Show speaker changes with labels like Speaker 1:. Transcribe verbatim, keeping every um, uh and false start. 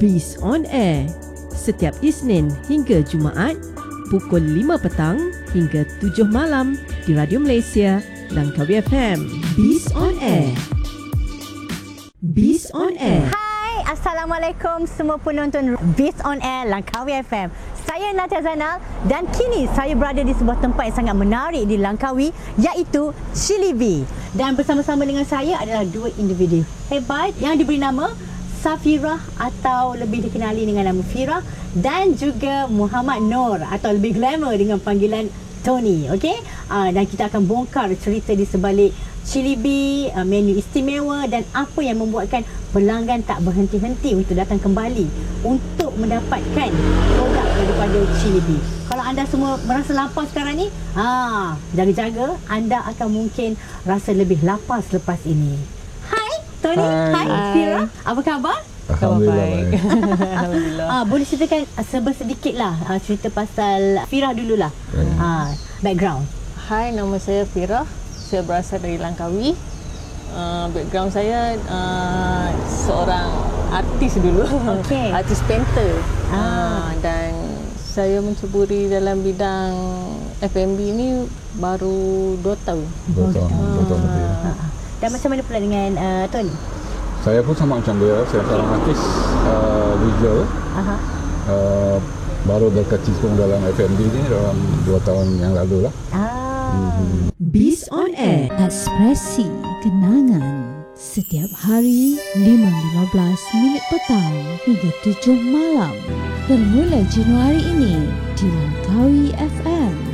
Speaker 1: Biz on Air setiap Isnin hingga Jumaat pukul lima petang hingga tujuh malam di Radio Malaysia Langkawi F M. Biz on Air. Biz on Air.
Speaker 2: Hai, Assalamualaikum semua penonton Biz on Air Langkawi F M. Saya Natia Zainal dan kini saya berada di sebuah tempat yang sangat menarik di Langkawi, iaitu Chili Bee. Dan bersama-sama dengan saya adalah dua individu hebat yang diberi nama Safirah atau lebih dikenali dengan nama Firah, dan juga Muhammad Noor atau lebih glamour dengan panggilan Tony. Okey, uh, dan kita akan bongkar cerita di sebalik Chili Bee, uh, menu istimewa dan apa yang membuatkan pelanggan tak berhenti-henti untuk datang kembali untuk mendapatkan produk daripada Chili Bee. Kalau anda semua merasa lapar sekarang ni, ha, jaga-jaga, anda akan mungkin rasa lebih lapar selepas ini. Hai Tony, hai, hai Firah, apa khabar?
Speaker 3: Alhamdulillah baik.
Speaker 2: Alhamdulillah. Ah, boleh ceritakan sedikit lah uh, cerita pasal Firah dululah. Hmm. Ah, background.
Speaker 4: Hai, nama saya Firah. Saya berasal dari Langkawi. Uh, background saya uh, seorang artis dulu. Okay. Artis painter. Ah. Uh, dan saya menceburi dalam bidang F and B ni baru dua tahun.
Speaker 3: dua tahun. dua tahun lebih.
Speaker 2: Ah. Dan macam mana pula dengan uh, Tony?
Speaker 3: Saya pun sama macam dia, saya seorang artis uh, visual. Aha. Uh, baru berkecimpung dalam F and B ni dalam dua tahun yang lalu lah.
Speaker 2: Ah.
Speaker 1: Mm-hmm. Biz on Air.
Speaker 5: Ekspresi kenangan setiap hari lima lima belas minit petang hingga tujuh malam. Bermula Januari ini di Langkawi F M.